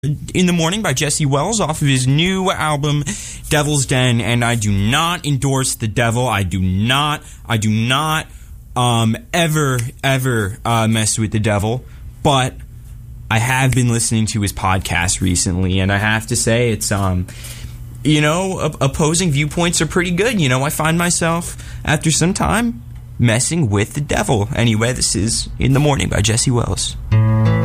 In the Morning by Jesse Wells off of his new album, Devil's Den, and I do not endorse the devil. I do not ever mess with the devil, but I have been listening to his podcast recently, and I have to say it's, opposing viewpoints are pretty good. I find myself, after some time, messing with the devil. Anyway, this is In the Morning by Jesse Wells.